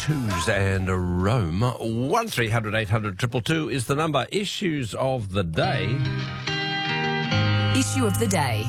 twos and Rome. 1300 800 222 is the number. Issues of the day. Issue of the day.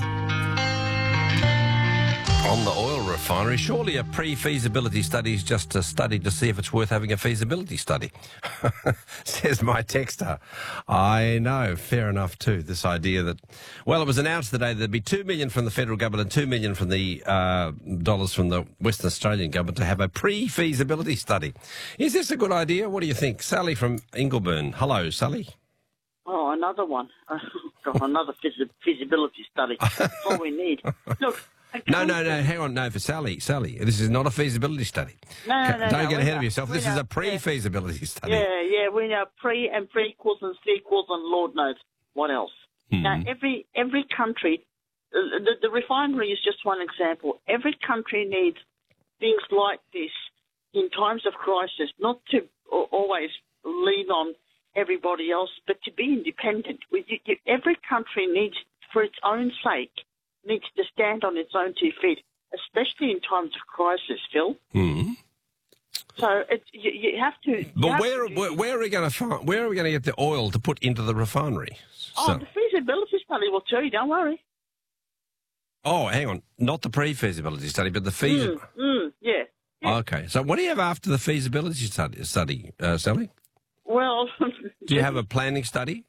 On the oil refinery, surely a pre-feasibility study is just a study to see if it's worth having a feasibility study, says my texter. I know, fair enough too, this idea that, well, it was announced today there'd be $2 million from the federal government and $2 million from the dollars from the Western Australian government to have a pre-feasibility study. Is this a good idea? What do you think? Sally from Ingleburn. Hello, Sally. Oh, another one. Another feasibility study. That's all we need. Look. No, hang on. No, for Sally, this is not a feasibility study. No, Don't get ahead of yourself. This is a pre-feasibility study. Yeah, we know pre and prequels and sequels and Lord knows what else. Now, every country, the refinery is just one example. Every country needs things like this in times of crisis, not to always lean on everybody else, but to be independent. Every country needs, for its own sake, needs to stand on its own 2 feet, especially in times of crisis, Phil. Mm-hmm. So you have to. But where are we going to find? Where are we going to get the oil to put into the refinery? The feasibility study will tell you. Don't worry. Oh, hang on, not the pre-feasibility study, but the feasibility. Yeah. Okay. So what do you have after the feasibility study, Sally? Well, do you have a planning study?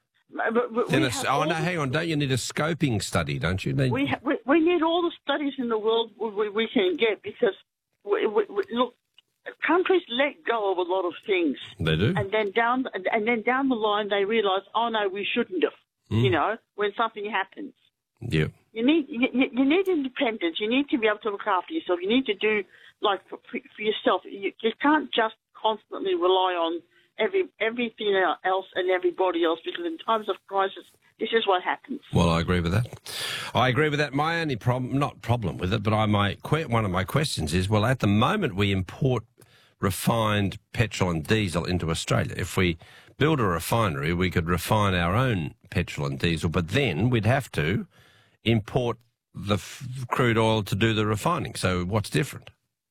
Hang on. Don't you need a scoping study? Don't you? We need all the studies in the world we can get because look, countries let go of a lot of things. They do, and then down the line they realise, oh no, we shouldn't have. You know, when something happens. Yeah. You need independence. You need to be able to look after yourself. You need to do like for yourself. You can't just constantly rely on everything else and everybody else, because in times of crisis, this is what happens. Well, I agree with that. My only problem with it, but one of my questions is, well, at the moment we import refined petrol and diesel into Australia. If we build a refinery, we could refine our own petrol and diesel, but then we'd have to import the crude oil to do the refining. So what's different?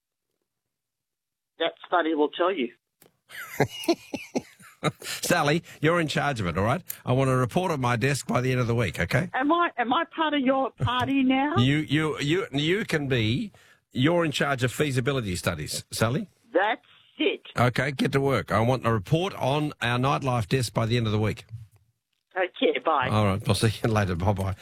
That study will tell you. Sally, you're in charge of it, all right? I want a report on my desk by the end of the week, okay? Am I part of your party now? You can be. You're in charge of feasibility studies, Sally. That's it. Okay, get to work. I want a report on our nightlife desk by the end of the week. Okay, bye. All right, I'll see you later. Bye-bye.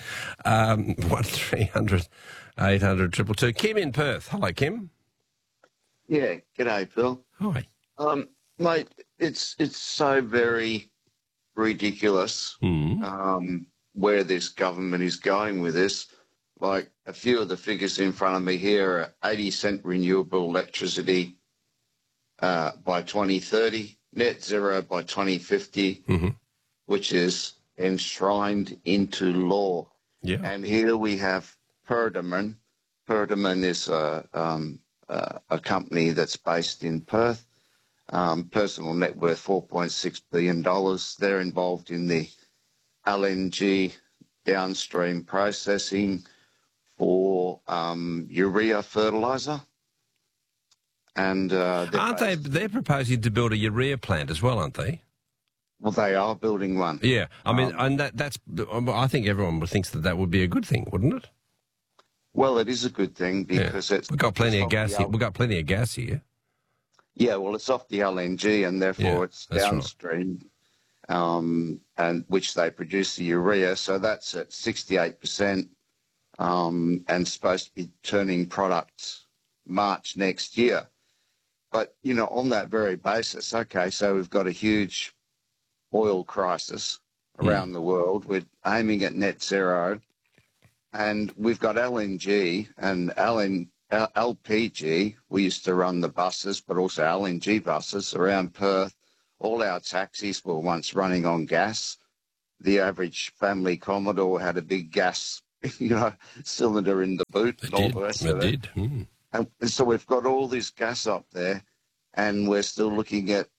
1300 800 222. Kim in Perth. Hello, Kim. Yeah, g'day, Phil. Hi. Mate, it's so very ridiculous where this government is going with this. Like, a few of the figures in front of me here are 80-cent renewable electricity by 2030, net zero by 2050, which is enshrined into law. Yeah. And here we have Perdaman. Perdaman is a company that's based in Perth. Personal net worth $4.6 billion. They're involved in the LNG downstream processing for urea fertiliser. And they're proposing to build a urea plant as well, aren't they? Well, they are building one. Yeah, I mean, and that's. I think everyone thinks that would be a good thing, wouldn't it? Well, it is a good thing because we've got plenty of gas here. We've got plenty of gas here. Yeah, well, it's off the LNG, and therefore it's downstream, right. And which they produce the urea. So that's at 68%, and supposed to be turning products March next year. But on that very basis, okay, so we've got a huge oil crisis around the world. We're aiming at net zero, and we've got LNG and LPG. We used to run the buses, but also LNG buses around Perth. All our taxis were once running on gas. The average family Commodore had a big gas, cylinder in the boot. It did. And so we've got all this gas up there, and we're still looking at,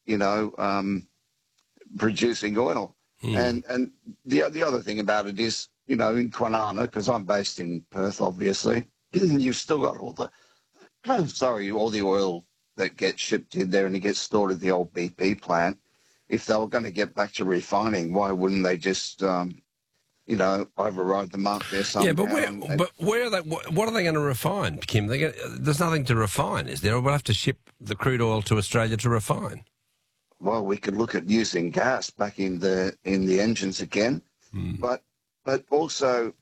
producing oil. And the other thing about it is, in Kwinana, because I'm based in Perth, obviously, you've still got all the oil that gets shipped in there and it gets stored at the old BP plant. If they were going to get back to refining, why wouldn't they just, override the mark there somehow? Yeah, but where are they? What are they going to refine, Kim? There's nothing to refine, is there? We'll have to ship the crude oil to Australia to refine. Well, we could look at using gas back in the engines again, but also,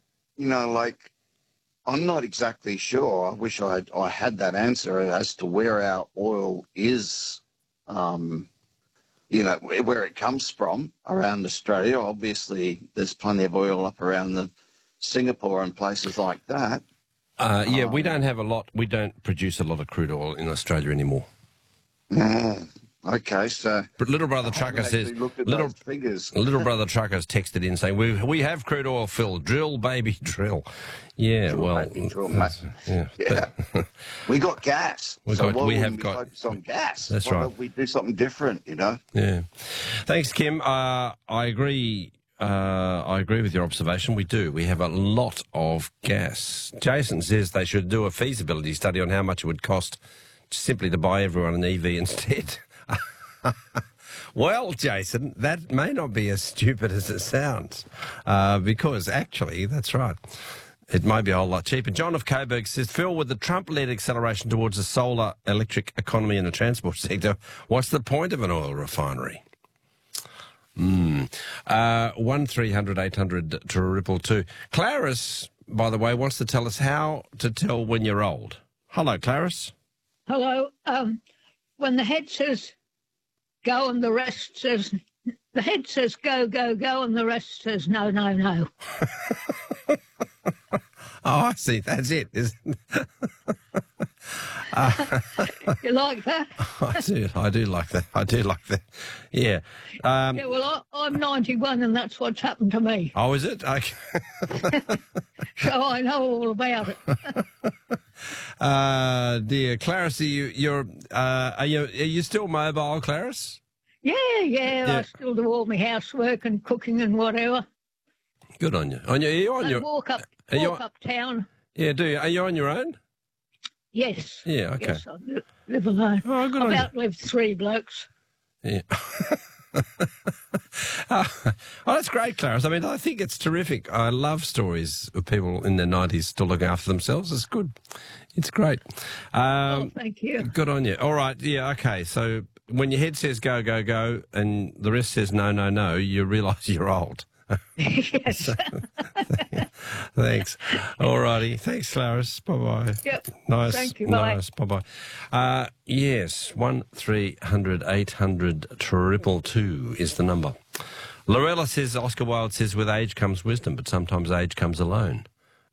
I'm not exactly sure. I wish I had that answer as to where our oil is, where it comes from around Australia. Obviously, there's plenty of oil up around the Singapore and places like that. We don't have a lot. We don't produce a lot of crude oil in Australia anymore. Okay, so... But Little Brother Trucker says... Little Brother Trucker's texted in saying, we have crude oil filled. Drill, baby, drill. Yeah, drill, mate. Yeah. We got gas. We have got focus on gas. That's Why right. don't we do something different, Yeah. Thanks, Kim. I agree. I agree with your observation. We do. We have a lot of gas. Jason says they should do a feasibility study on how much it would cost simply to buy everyone an EV instead. Well, Jason, that may not be as stupid as it sounds, because actually, that's right. It might be a whole lot cheaper. John of Coburg says, Phil, with the Trump-led acceleration towards a solar electric economy in the transport sector, what's the point of an oil refinery? 1300 800 222. Clarice, by the way, wants to tell us how to tell when you're old. Hello, Clarice. Hello. When the head says go and the rest says, the head says go, go, go, and the rest says no, no, no. Oh, I see. That's it, isn't it? You like that? I do like that. I do like that. Yeah. Yeah, well, I'm 91 and that's what's happened to me. Oh, is it? Okay. So I know all about it. Dear Clarice, are you still mobile, Clarice? Yeah, I still do all my housework and cooking and whatever. Good on you. Are you on your walk uptown? Yeah, do you? Are you on your own? Yes. Yeah, okay. Yes, I live alone. Oh, good I've on you. outlived 3 blokes. Yeah. Oh, that's great, Clarence. I mean, I think it's terrific. I love stories of people in their 90s still looking after themselves. It's good. It's great. Thank you. Good on you. All right. Yeah, okay. So when your head says go, go, go, and the rest says no, no, no, you realise you're old. Yes. Thanks. All righty. Thanks, Clarice. Bye-bye. Yep. Nice. Thank you. Bye. Nice. Bye-bye. Yes, 1300 800 222 is the number. Lorella says, Oscar Wilde says, with age comes wisdom, but sometimes age comes alone.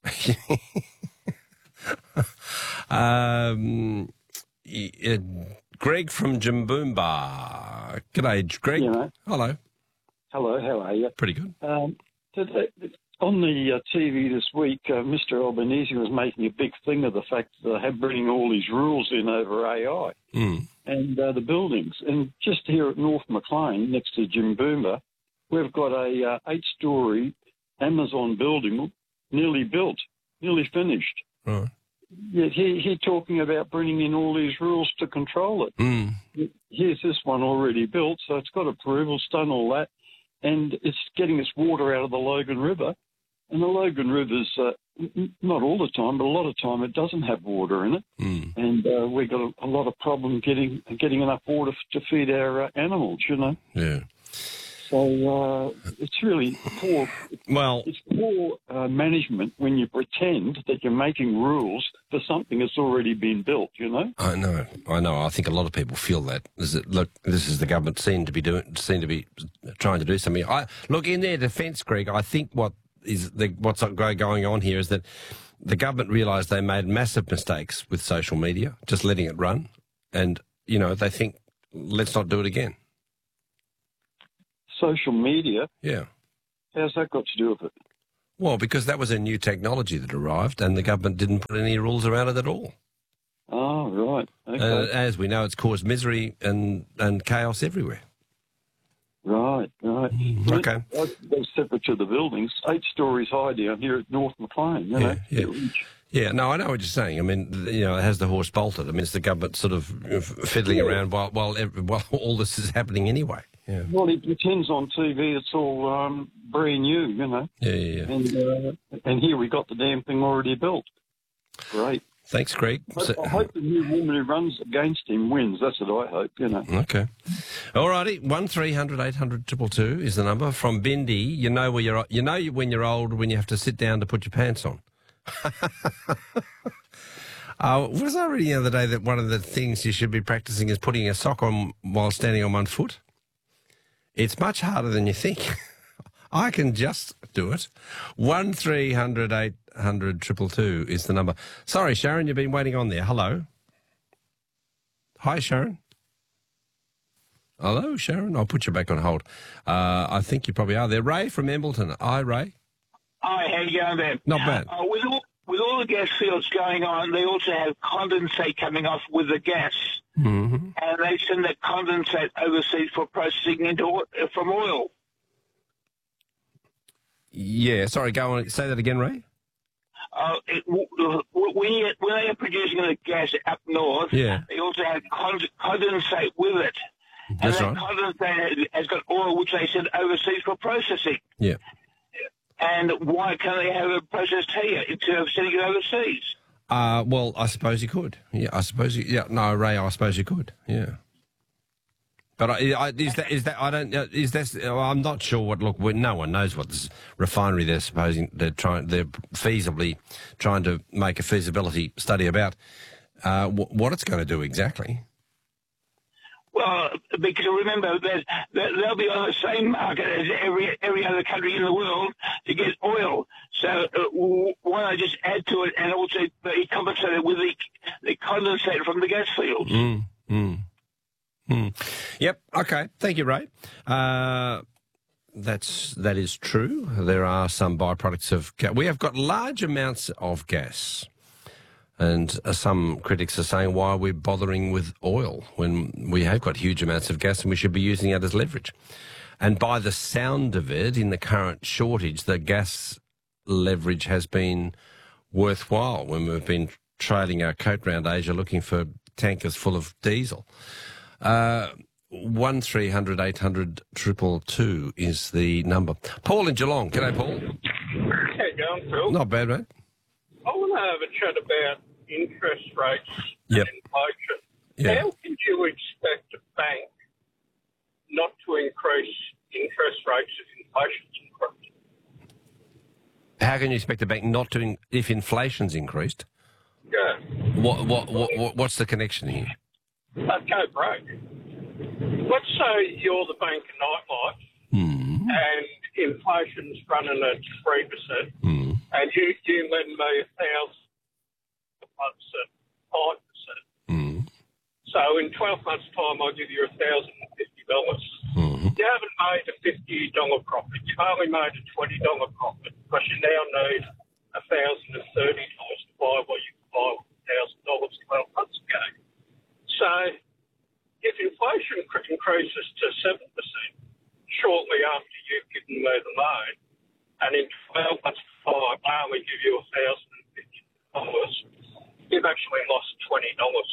Greg from Jimboomba. G'day, Greg. Yeah. Hello. Hello, how are you? Pretty good. Today, on the TV this week, Mr. Albanese was making a big thing of the fact that they're bringing all these rules in over AI and the buildings. And just here at North Maclean, next to Jimboomba, we've got a 8-story Amazon building nearly built, nearly finished. Right. Yet he talking about bringing in all these rules to control it. Here's this one already built, so it's got approvals, done all that, and it's getting its water out of the Logan River. And the Logan River's, not all the time, but a lot of time it doesn't have water in it. And we've got a lot of problem getting enough water to feed our animals, Yeah. So it's really poor. Well, it's poor management when you pretend that you're making rules for something that's already been built. I know. I think a lot of people feel that. Look, this is the government seem to be trying to do something. Look, in their defence, Greg, I think what's going on here is that the government realised they made massive mistakes with social media, just letting it run, and they think let's not do it again. Social media? Yeah. How's that got to do with it? Well, because that was a new technology that arrived and the government didn't put any rules around it at all. Oh, right. Okay. As we know, it's caused misery and chaos everywhere. Right. Okay. That's separate to the buildings. 8 stories high down here at North Maclean, Yeah. Yeah, no, I know what you're saying. I mean, has the horse bolted? I mean, it's the government sort of fiddling around while all this is happening anyway. Yeah. Well, he pretends on TV it's all brand new, Yeah. And here we got the damn thing already built. Great. Thanks, Greg. I hope the new woman who runs against him wins. That's what I hope, Okay. All righty. 1300 800 222 is the number. From Bindi, you know when you're old when you have to sit down to put your pants on. Was I reading the other day that one of the things you should be practicing is putting a sock on while standing on one foot? It's much harder than you think. I can just do it. 1300 800 222 is the number. Sorry, Sharon, you've been waiting on there. Hello. Hi, Sharon. Hello, Sharon. I'll put you back on hold. I think you probably are there. Ray from Embleton. Hi, Ray. Hi, how you going there? Not bad. With all the gas fields going on, they also have condensate coming off with the gas. Mm-hmm. And they send that condensate overseas for processing from oil. Yeah, sorry, go on. Say that again, Ray. When they are producing the gas up north, they also have condensate with it. That's and right. Condensate has got oil which they send overseas for processing. Yeah. And why can't they have it processed here instead of sending it overseas? Well, I suppose you could. Yeah, I suppose no, Ray, I suppose you could. Yeah. But I'm not sure what. Look, no one knows what this refinery they're feasibly trying to make a feasibility study about. What it's going to do exactly. Well, because remember that they'll be on the same market as every other country in the world to get oil. So why not just add to it and also be compensated with the condensate from the gas fields? Yep. Okay. Thank you, Ray. That is true. There are some byproducts of gas. We have got large amounts of gas. And some critics are saying, why are we bothering with oil when we have got huge amounts of gas and we should be using it as leverage? And by the sound of it, in the current shortage, the gas leverage has been worthwhile when we've been trailing our coat round Asia looking for tankers full of diesel. 1300 800 222 is the number. Paul in Geelong. G'day, Paul. How you going, Phil? Not bad, mate. I want to have a chat about interest rates and inflation. Yeah. How can you expect a bank not to increase interest rates if inflation's increased? How can you expect a bank not to if inflation's increased? Yeah. What's the connection here? Go broke. Let's say you're the bank of Nightlife and inflation's running at 3%. And you lend me 1,000 months at 5%. So in 12 months' time, I'll give you $1,050. You haven't made a $50 profit. You've only made a $20 profit because you now need $1,030 to buy what you could buy with $1,000 12 months ago. So if inflation increases to 7% shortly after you've given me the loan, and in 12 months' time, I only give you $1,050, you've actually lost $20.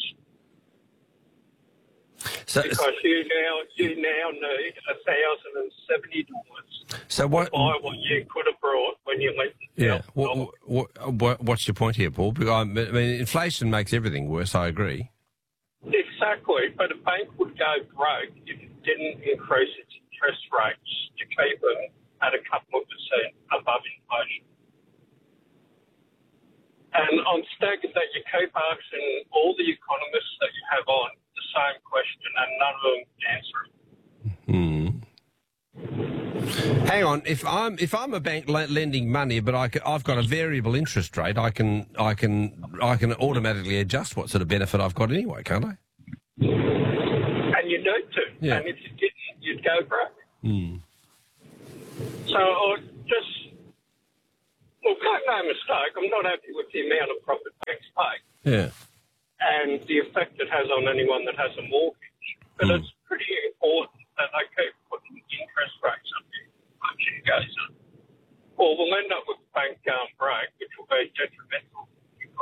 Because you now need $1,070 to buy what you could have brought when you lent $1,000. What's your point here, Paul? Because, I mean, inflation makes everything worse. I agree. Exactly, but a bank would go broke if it didn't increase its interest rates to keep them at a couple of percent above inflation. And I'm staggered that you keep asking all the economists that you have on the same question and none of them answer it. Hang on, if I'm a bank lending money, but I've got a variable interest rate, I can automatically adjust what sort of benefit I've got anyway, can't I? And you need to. Yeah. And if you didn't, you'd go broke. So I just, make no mistake, I'm not happy with the amount of profit banks pay. Yeah. And the effect it has on anyone that has a mortgage. But it's pretty important that they keep putting interest rates up there. Inflation goes up. Or we'll end up with the bank going broke, which will be detrimental to the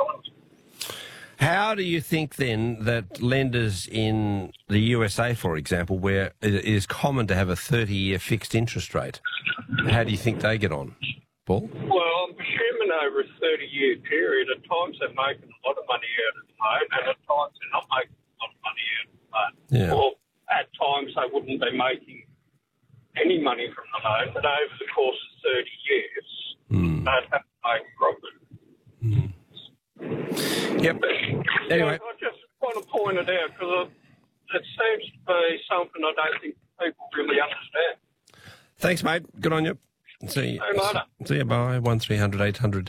how do you think then that lenders in the USA, for example, where it is common to have a 30-year fixed interest rate, how do you think they get on, Paul? Well, I'm assuming over a 30-year period, at times they're making a lot of money out of the loan, and at times they're not making a lot of money out of the loan. Yeah. Or at times they wouldn't be making any money from the loan, but over the course of 30 years, they'd have to make profit. Yep. Anyway. I just want to point it out because it seems to be something I don't think people really understand. Thanks, mate. Good on you. See you. Bye. 1300 800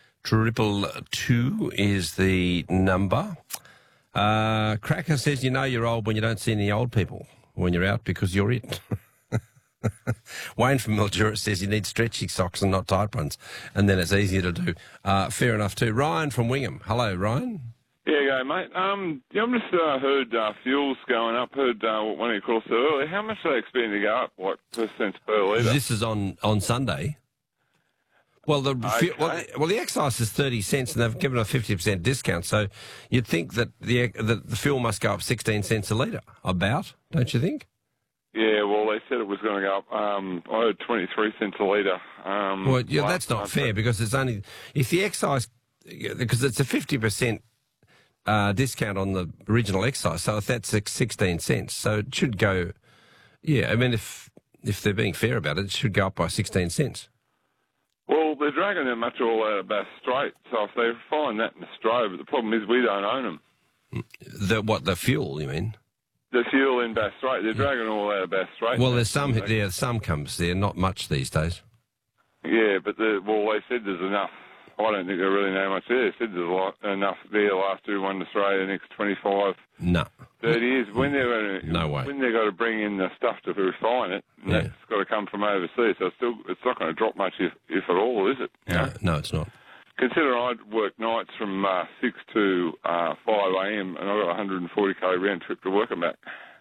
222 is the number. Cracker says, you know you're old when you don't see any old people when you're out because you're it. Wayne from Mildura says you need stretchy socks and not tight ones, and then it's easier to do. Fair enough too. Ryan from Wingham. Hello, Ryan. Yeah, go, mate. I've just heard fuels going up. Heard what one of you called earlier. How much are they expecting to go up? What percent per litre? This is on Sunday. Well, the excise is 30 cents, and they've given a 50% discount. So you'd think that the fuel must go up 16 cents a litre. About, don't you think? Yeah, well, they said it was going to go up. I heard 23 cents a litre. Well, yeah, that's not fair because it's only if the excise, because it's a 50% discount on the original excise. So if that's 16 cents, so it should go. Yeah, I mean, if they're being fair about it, it should go up by 16 cents. Well, they're dragging that much all out of Bass Strait. So if they find that in Australia, but the problem is we don't own them. The fuel, you mean? The fuel in Bass Strait, they're dragging all out of Bass Strait. Well, there's some comes there, not much these days. Yeah, but they said there's enough. I don't think they really know much there. They said there's enough there last to run Australia the next 25, 30 years. When they're no way. When they've got to bring in the stuff to refine it, that's got to come from overseas. So it's not going to drop much, if at all, is it? No, it's not. Consider I work nights from 6 to 5 a.m. and I've got a 140k round trip to work and back.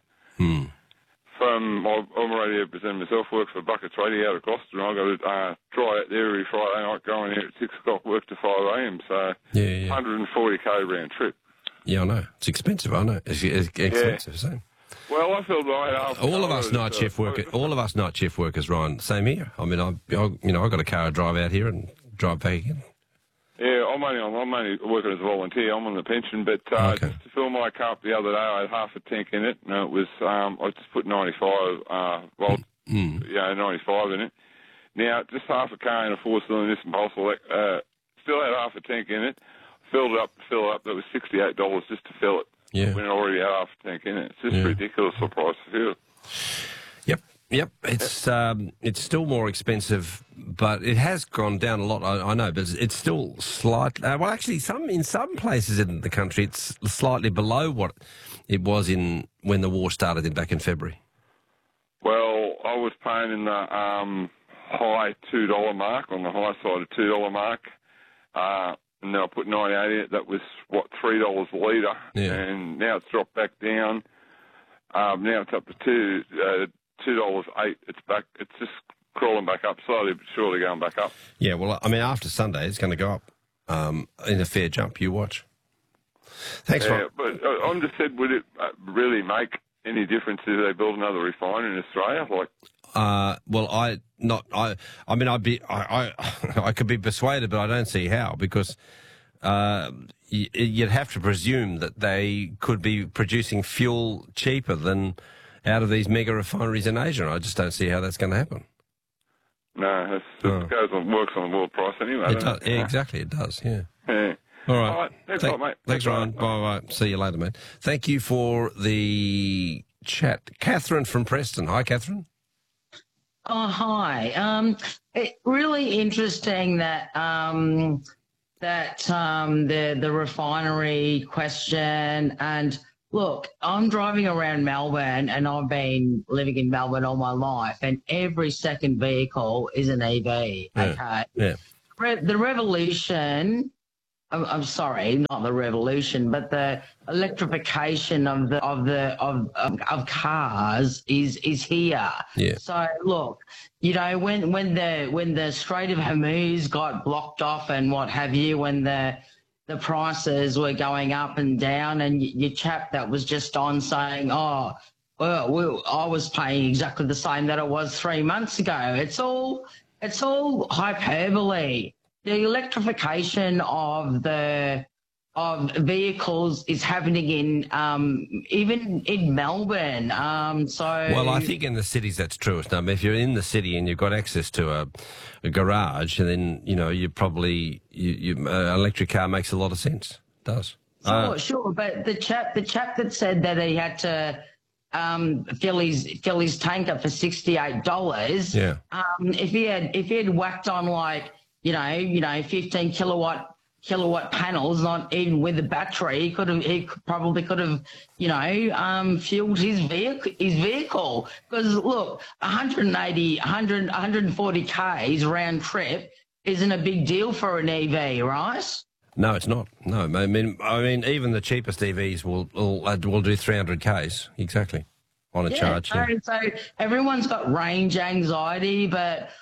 I'm a radio presenter myself, work for Buckets Radio out of Gloucester, and I've got to try out there every Friday night, going there at 6 o'clock, work to 5 a.m. So 140k round trip. Yeah, I know. It's expensive, I know. It's expensive, so. Well, I feel like all of us night shift workers, Ryan, same here. I mean, I've got a car I drive out here and drive back again. Yeah, I'm only working as a volunteer. I'm on the pension, but just to fill my car up the other day, I had half a tank in it, and it was I just put 95 95 in it. Now, just half a car in a four-cylinder Nissan Pulsar, still had half a tank in it. Filled it up. That was $68 just to fill it. Yeah, when it already had half a tank in it. It's just ridiculous the price of fuel. Yep. It's still more expensive, but it has gone down a lot. I know, but it's still slightly. Well, actually, in some places in the country, it's slightly below what it was when the war started back in February. Well, I was paying in the high $2 mark, on the high side of $2 mark, and then I put 98 in it. That was $3 a litre, and now it's dropped back down. Now it's up to $2.08. It's back. It's just crawling back up slowly, but surely going back up. Yeah, well, I mean, after Sunday, it's going to go up in a fair jump. You watch. Thanks, Ron. But I'm just said, would it really make any difference if they build another refinery in Australia? I could be persuaded, but I don't see how, because you'd have to presume that they could be producing fuel cheaper than out of these mega refineries in Asia, and I just don't see how that's going to happen. No, it works on the world price anyway. It does. Yeah, exactly, it does, yeah. All right. Thanks, mate. Thanks, Ryan. Bye. See you later, mate. Thank you for the chat. Catherine from Preston. Hi, Catherine. Oh, hi. It's really interesting that the refinery question. And look, I'm driving around Melbourne, and I've been living in Melbourne all my life, and every second vehicle is an EV. Okay. Yeah. The revolution. I'm sorry, not the revolution, but the electrification of cars is here. Yeah. So look, when the Strait of Hormuz got blocked off and what have you, when the the prices were going up and down, and your chap that was just on saying, oh, well, I was paying exactly the same that it was 3 months ago. It's all hyperbole. The electrification of vehicles is happening in even in Melbourne. Well, I think in the cities that's true. I mean, if you're in the city and you've got access to a garage, and then you probably electric car makes a lot of sense. It does. Sure. But the chap that said that he had to fill his tanker for $68. Yeah. If he had whacked on 15 kilowatt panels, not even with a battery, he probably could have fueled his vehicle. Because look, 140 k's round trip isn't a big deal for an EV, right? No, it's not. No, I mean, even the cheapest EVs will do 300 k's exactly on a charge. So everyone's got range anxiety, but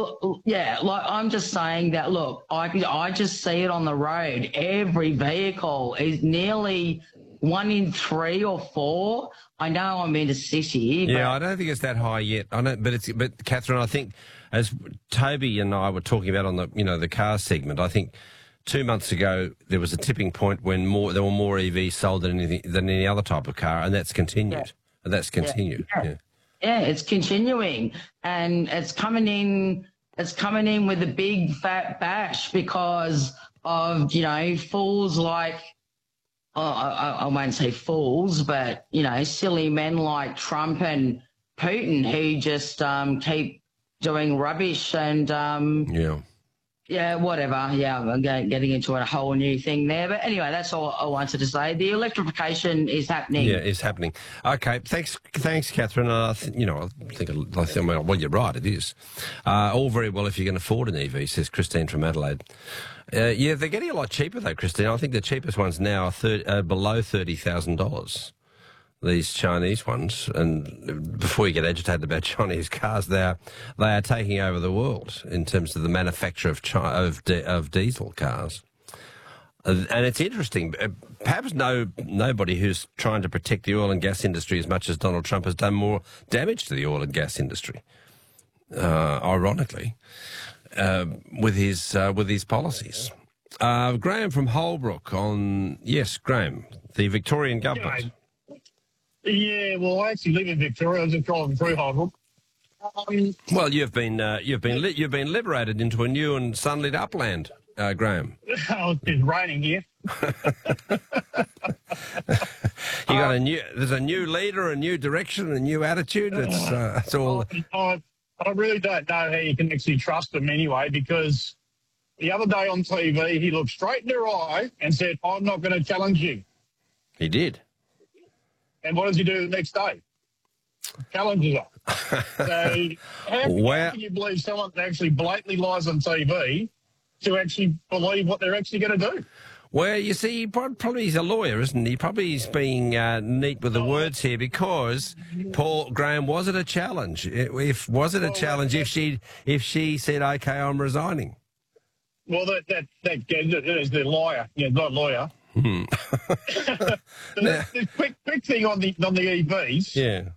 I'm just saying that. Look, I just see it on the road. Every vehicle is nearly 1 in 3 or 4. I know I'm in a city. Yeah, I don't think it's that high yet. I know, but Catherine, I think as Toby and I were talking about on the car segment, I think 2 months ago there was a tipping point when there were more EVs sold than any other type of car, and that's continued. Yeah. And that's continued. Yeah. Yeah, it's continuing, and it's coming in. It's coming in with a big fat bash because of fools like, I won't say fools, but silly men like Trump and Putin who just keep doing rubbish and Yeah, whatever. Yeah, I'm getting into a whole new thing there. But anyway, that's all I wanted to say. The electrification is happening. Yeah, it's happening. Okay, thanks, Catherine. Well, you're right, it is. All very well if you can afford an EV, says Christine from Adelaide. Yeah, they're getting a lot cheaper though, Christine. I think the cheapest ones now are below $30,000. These Chinese ones, and before you get agitated about Chinese cars, they are taking over the world in terms of the manufacture of diesel cars. And it's interesting. Perhaps nobody who's trying to protect the oil and gas industry as much as Donald Trump has done more damage to the oil and gas industry. Ironically, with his policies. Graham from Holbrook Graham, the Victorian government. Yeah. Yeah, well, I actually live in Victoria. I was just driving through Holbrook. Well, you've been liberated into a new and sunlit upland, Graham. It's raining here. There's a new leader, a new direction, a new attitude. It's all. I really don't know how you can actually trust him anyway, because the other day on TV he looked straight in her eye and said, "I'm not going to challenge you." He did. And what does he do the next day? Challenges her. So how can you believe someone that actually blatantly lies on TV to actually believe what they're actually going to do? Well, you see, probably he's a lawyer, isn't he? Probably he's being neat with the words here, because Paul Graham, was it a challenge? If she said, "Okay, I'm resigning"? Well, that is the lawyer. Yeah, not lawyer. The quick thing on the EVs. Yeah.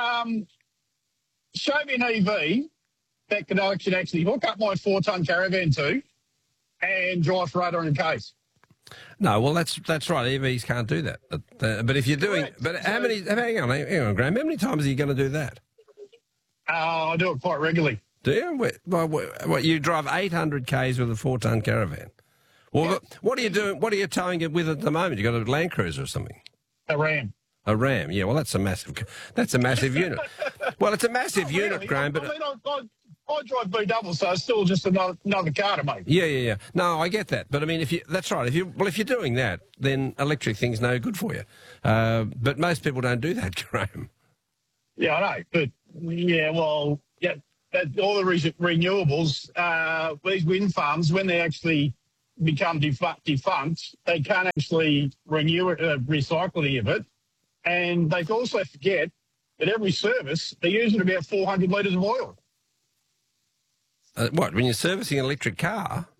Show me an EV that can actually hook up my 4-ton caravan to and drive for 800 k's. No, well, that's right. EVs can't do that. But if you're doing, hang on, Graham. How many times are you going to do that? I do it quite regularly. Do you? What you drive 800 k's with a 4-ton caravan? Well, what are you doing? What are you towing it with at the moment? You got a Land Cruiser or something? A Ram. A Ram, yeah. Well, that's a massive unit. Well, it's a massive unit, really? Graham. But I drive B-double, so it's still just another car to me. Yeah. No, I get that. But I mean, that's right. If you're doing that, then electric thing's no good for you. But most people don't do that, Graham. Yeah, I know. But all the renewables, these wind farms, when they actually become defunct, they can't actually recycle any of it. And they also forget that every service, they're using about 400 litres of oil. What, when you're servicing an electric car?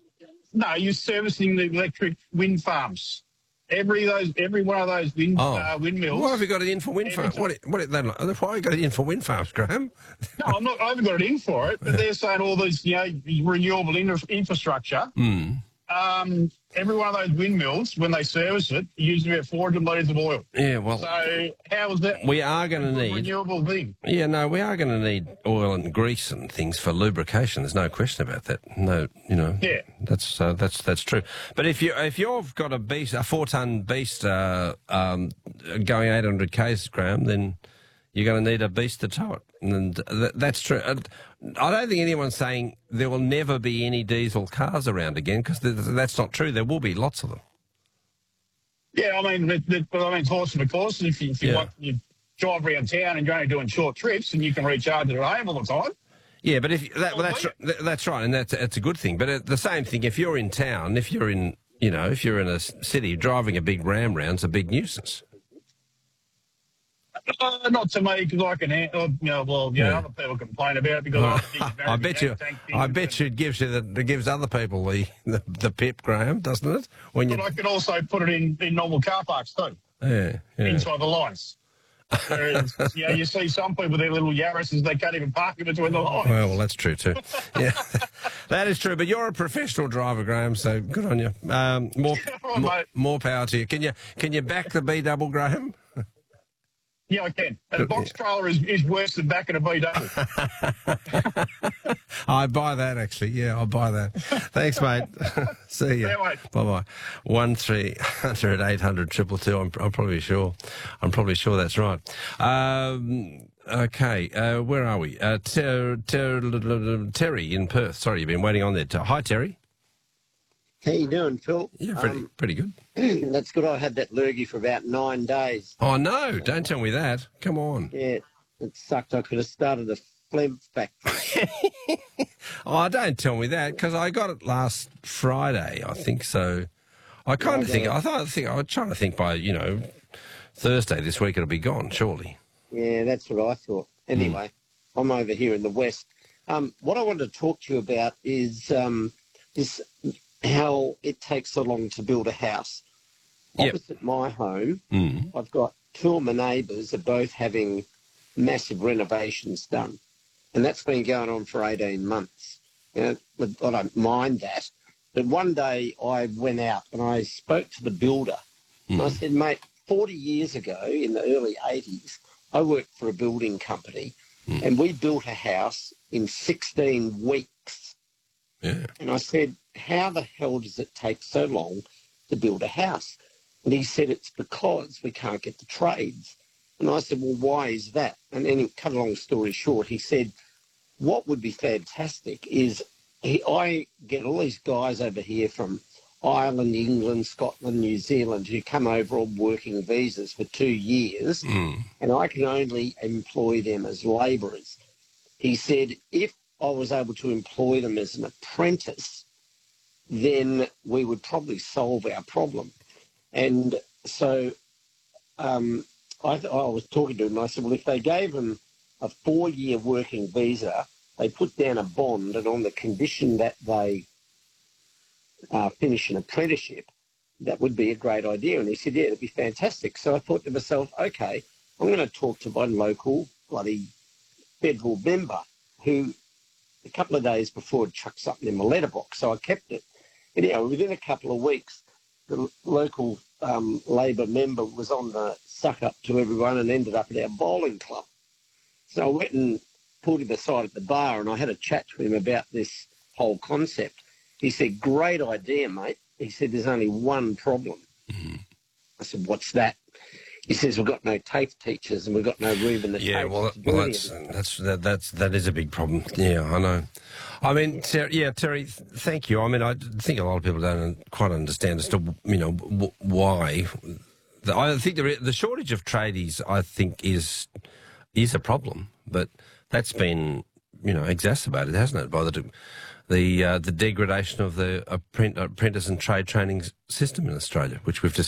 No, you're servicing the electric wind farms. Every one of those windmills. Why have you got it in for wind farms? Why have you got it in for wind farms, Graham? No, I haven't got it in for it, but they're saying all these, renewable infrastructure. Every one of those windmills, when they service it, use about 400 litres of oil. Yeah, well. So how is that? We are going to need renewable thing. Yeah, no, we are going to need oil and grease and things for lubrication. There's no question about that. No, Yeah, that's true. But if you've got a 4-ton beast going 800 k's, Graham, then you're going to need a beast to tow it, and that's true. I don't think anyone's saying there will never be any diesel cars around again, because that's not true. There will be lots of them. Yeah, I mean, it's horse for the course. If you want, you drive around town and you're only doing short trips, and you can recharge it at home all the time. Yeah, but that's right, and that's a good thing. But the same thing, if you're in town, if you're in a city, driving a big ram round's a big nuisance. Not to me, because I can handle. Other people complain about it because I bet you it gives other people the pip, Graham, doesn't it? But I can also put it in normal car parks too. Yeah. Inside the lines. Whereas, you see some people with their little Yaris's, they can't even park in between the lines. Well, that's true too. Yeah, that is true. But you're a professional driver, Graham, so good on you. More power to you. Can you back the B double, Graham? Yeah, I can. And a box trailer is worse than backing a B double. I buy that, actually. Yeah, I buy that. Thanks, mate. See you. Yeah, bye-bye. 1300 800 222. I'm probably sure. I'm probably sure that's right. Okay, where are we? Terry in Perth. Sorry, you've been waiting on there. Hi, Terry. How you doing, Phil? Yeah, pretty good. That's good. I had that lurgy for about 9 days. Oh, no, don't tell me that. Come on. Yeah, it sucked. I could have started a phlegm factory. Oh, don't tell me that, because I got it last Friday, I think. So I kind of think, I was trying to think by, Thursday this week it'll be gone, surely. Yeah, that's what I thought. Anyway, I'm over here in the West. What I wanted to talk to you about is how it takes so long to build a house. Opposite my home, I've got two of my neighbours are both having massive renovations done. And that's been going on for 18 months. I don't mind that. But one day I went out and I spoke to the builder. And I said, mate, 40 years ago, in the early 80s, I worked for a building company and we built a house in 16 weeks. Yeah. And I said, how the hell does it take so long to build a house? And he said, it's because we can't get the trades. And I said, well, why is that? And then, cut a long story short, he said, what would be fantastic is I get all these guys over here from Ireland, England, Scotland, New Zealand who come over on working visas for 2 years, and I can only employ them as labourers. He said, if I was able to employ them as an apprentice, then we would probably solve our problem. And so I was talking to him, and I said, well, if they gave them a 4-year working visa, they put down a bond, and on the condition that they finish an apprenticeship, that would be a great idea. And he said, yeah, it'd be fantastic. So I thought to myself, okay, I'm going to talk to one local bloody federal member who a couple of days before had chucked something in my letterbox, so I kept it. Anyhow, within a couple of weeks, the local Labor member was on the suck-up to everyone and ended up at our bowling club. So I went and pulled him aside at the bar and I had a chat to him about this whole concept. He said, great idea, mate. He said, there's only one problem. I said, what's that? He says, we've got no TAFE teachers and we've got no room in the TAFE. That is a big problem. Yeah, I know. I mean, Terry, thank you. I mean, I think a lot of people don't quite understand as to, why. I think the shortage of tradies, I think, is a problem, but that's been, exacerbated, hasn't it, by the degradation of the apprentice and trade training system in Australia, which we've